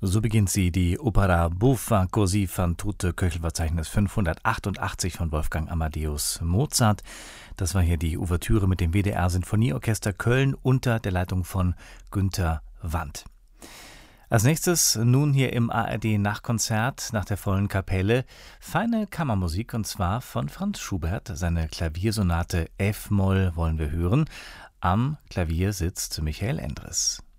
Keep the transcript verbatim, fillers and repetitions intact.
So beginnt sie, die Opera Buffa così fan tutte, Köchelverzeichnis fünfhundertachtundachtzig von Wolfgang Amadeus Mozart. Das war hier die Ouvertüre mit dem W D R-Sinfonieorchester Köln unter der Leitung von Günter Wandt. Als nächstes nun hier im A R D-Nachkonzert nach der vollen Kapelle feine Kammermusik, und zwar von Franz Schubert. Seine Klaviersonate F-Moll wollen wir hören. Am Klavier sitzt Michael Endres.